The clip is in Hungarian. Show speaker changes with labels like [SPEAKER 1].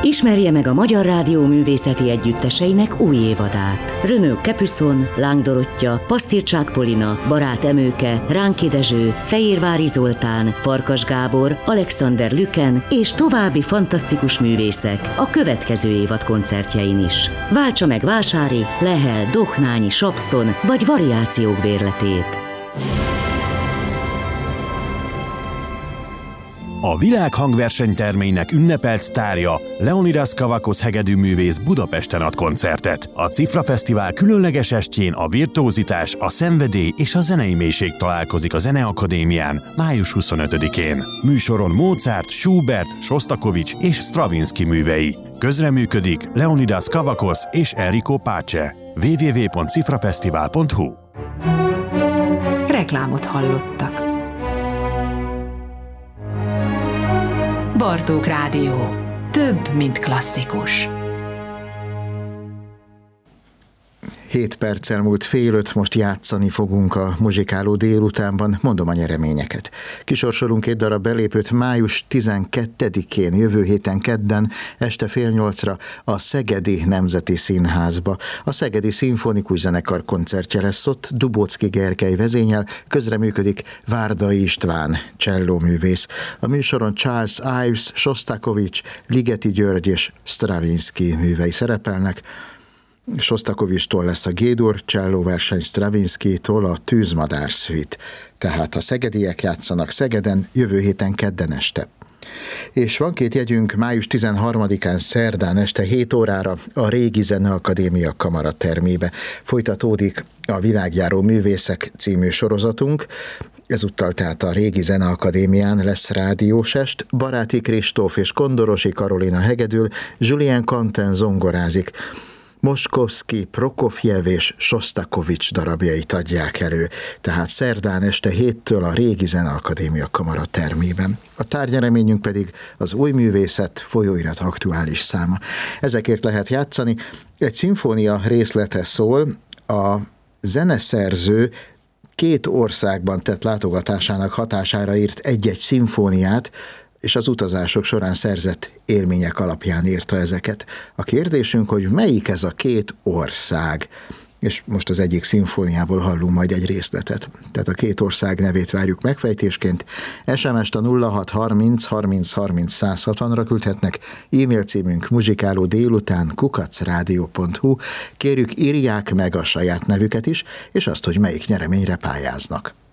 [SPEAKER 1] Ismerje meg a Magyar Rádió művészeti együtteseinek új évadát. Renaud Capuçon, Láng Dorottya, Pasztircsák Polina, Barát Emőke, Ránki Dezső, Fejérvári Zoltán, Farkas Gábor, Alexander Lüken és további fantasztikus művészek a következő évad koncertjein is. Váltsa meg Vásári, Lehel, Dohnányi, Sapszon vagy Variációk bérletét.
[SPEAKER 2] A világ hangversenyterménynek ünnepelt sztárja, Leonidas Kavakos hegedűművész Budapesten ad koncertet. A Cifra Fesztivál különleges estjén a virtuózitás, a szenvedély és a zenei mélység találkozik a Zeneakadémián május 25-én. Műsoron Mozart, Schubert, Sostakovics és Stravinsky művei. Közreműködik Leonidas Kavakos és Enrico Pace. www.cifrafesztivál.hu.
[SPEAKER 3] Reklámot hallottak. Bartók Rádió. Több, mint klasszikus.
[SPEAKER 4] 7 perccel múlt fél 5, most játszani fogunk a muzsikáló délutánban, mondom a nyereményeket. Kisorsolunk 2 darab belépőt május 12-én, jövő héten kedden, este fél 8-ra a Szegedi Nemzeti Színházba. A Szegedi Szimfonikus Zenekar koncertje lesz ott, Dubóczky Gergely vezényel, közreműködik Várdai István, csellóművész. A műsoron Charles Ives, Sostakovics, Ligeti György és Stravinsky művei szerepelnek. Sostakovicstól lesz a G-dur csellóverseny, Stravinskytól a Tűzmadár szvit. Tehát a szegediek játszanak Szegeden, jövő héten kedden este. És van 2 jegyünk május 13-án szerdán este 7 órára a Régi Zeneakadémia kamaratermébe. Folytatódik a Világjáró művészek című sorozatunk. Ezúttal tehát a Régi Zeneakadémián lesz rádiós est, Baráti Kristóf és Kondorosi Karolina hegedül, Julien Cantin zongorázik. Moskovszky, Prokofjev és Sostakovics darabjait adják elő, tehát szerdán este 7-től a Régi Zeneakadémia kamaratermében. A tárgynyereményünk pedig az Új Művészet folyóirat aktuális száma. Ezekért lehet játszani. Egy szimfónia részlete szól, a zeneszerző 2 országban tett látogatásának hatására írt egy-egy szimfóniát, és az utazások során szerzett élmények alapján írta ezeket. A kérdésünk, hogy melyik ez a 2 ország? És most az egyik szimfóniából hallunk majd egy részletet. Tehát a 2 ország nevét várjuk megfejtésként. SMS-t a 0630 30 30 160-ra küldhetnek, e-mail címünk muzsikálódélután@radio.hu. Kérjük, írják meg a saját nevüket is, és azt, hogy melyik nyereményre pályáznak.